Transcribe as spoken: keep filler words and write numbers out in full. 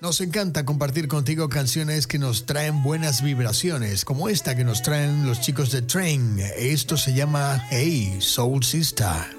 Nos encanta compartir contigo canciones que nos traen buenas vibraciones, como esta que nos traen los chicos de Train. Esto se llama Hey Soul Sister.